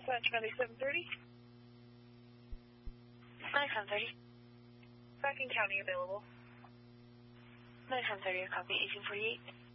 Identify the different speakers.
Speaker 1: Dispatch 9730.
Speaker 2: 9730.
Speaker 1: Packing County available.
Speaker 2: 9730, copy 1848.